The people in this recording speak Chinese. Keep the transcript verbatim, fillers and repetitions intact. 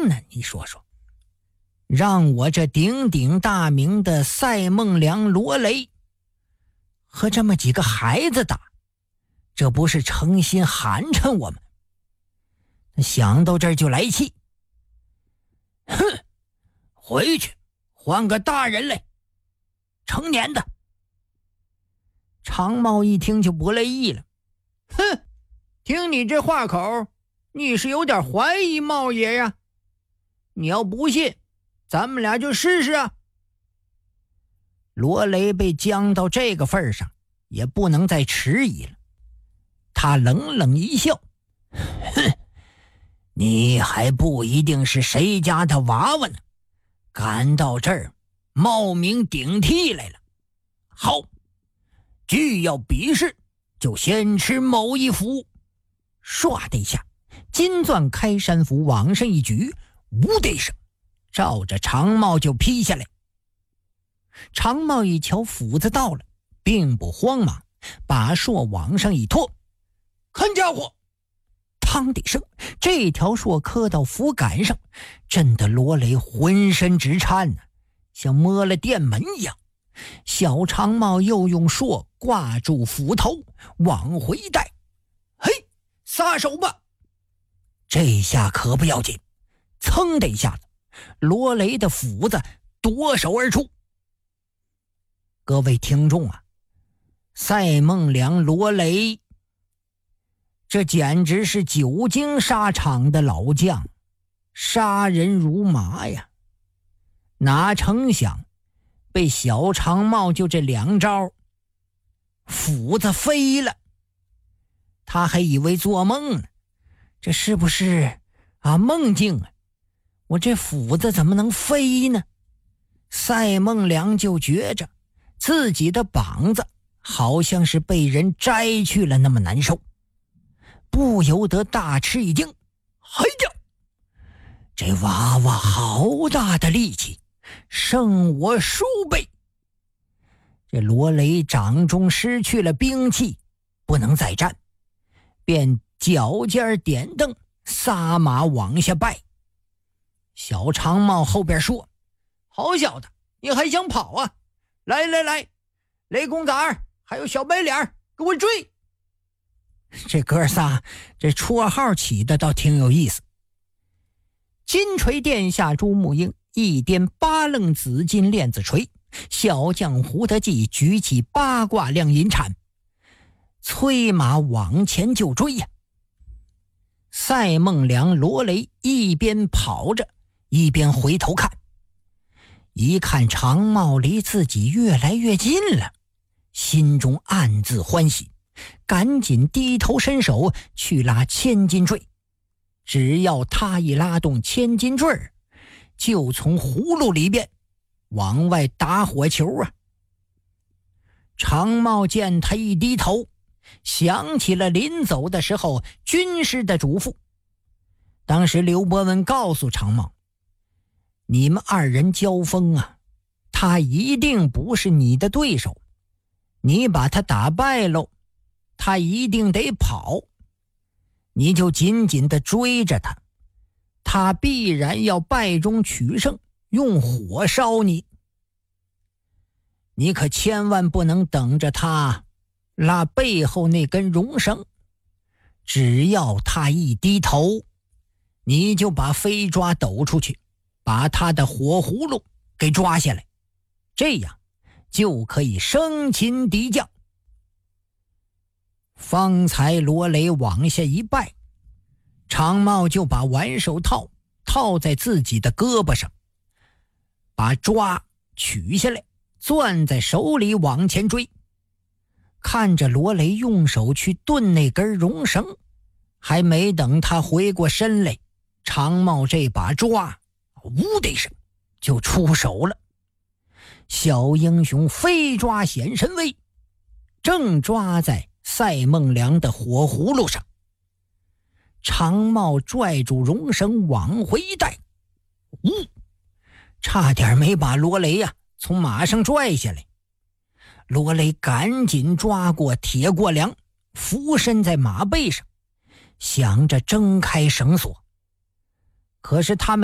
行呢？你说说，让我这鼎鼎大名的赛孟良罗雷和这么几个孩子打，这不是诚心寒碜我们？想到这儿就来气，哼，回去换个大人来，成年的。长茂一听就不乐意了，哼，听你这话口，你是有点怀疑茂爷呀？你要不信，咱们俩就试试啊。罗雷被僵到这个份上，也不能再迟疑了。他冷冷一笑，哼，你还不一定是谁家的娃娃呢，赶到这儿冒名顶替来了。好，既要比试，就先吃某一符。唰的一下，金钻开山斧往上一举，呜的一声，照着长帽就劈下来。长帽一瞧斧子到了，并不慌忙，把槊往上一拖，看家伙！嘡的一声，这条槊磕到斧杆上，震得罗雷浑身直颤呢、啊，像摸了电门一样。小长帽又用槊挂住斧头，往回一带，嘿，撒手吧！这下可不要紧，噌的一下子，罗雷的斧子夺手而出。各位听众啊，赛孟良罗雷，这简直是久经沙场的老将，杀人如麻呀！哪成想被小长帽就这两招，斧子飞了。他还以为做梦呢，这是不是啊梦境啊？我这斧子怎么能飞呢？赛孟良就觉着自己的膀子好像是被人摘去了那么难受，不由得大吃一惊。嘿呀，这娃娃好大的力气，胜我数倍！这罗雷掌中失去了兵器，不能再战，便脚尖点蹬，撒马往下拜。小长帽后边说：“好小子，你还想跑啊？来来来，雷公子儿还有小白脸，给我追！”这哥仨这绰号起的倒挺有意思。金锤殿下朱木英一颠八楞紫金链子锤，小将胡德记举起八卦亮银铲，催马往前就追呀、啊。赛孟良罗雷一边跑着，一边回头看，一看长帽离自己越来越近了，心中暗自欢喜，赶紧低头伸手去拉千斤坠。只要他一拉动千斤坠儿，就从葫芦里边往外打火球啊！长帽见他一低头，想起了临走的时候军师的嘱咐。当时刘伯温告诉长帽，你们二人交锋啊，他一定不是你的对手，你把他打败喽，他一定得跑，你就紧紧地追着他，他必然要败中取胜，用火烧你。你可千万不能等着他拉背后那根绒绳，只要他一低头，你就把飞抓抖出去，把他的火葫芦给抓下来，这样就可以生擒敌将。方才罗雷往下一拜，长帽就把挽手套套在自己的胳膊上，把抓取下来，攥在手里往前追。看着罗雷用手去顿那根绒绳，还没等他回过身来，长帽这把抓呜的一声就出手了。小英雄飞抓显神威，正抓在赛孟良的火葫芦上。长帽拽住绒绳往回一带，呜，差点没把罗雷呀、啊、从马上拽下来。罗雷赶紧抓过铁过梁，俯身在马背上，想着挣开绳索，可是他们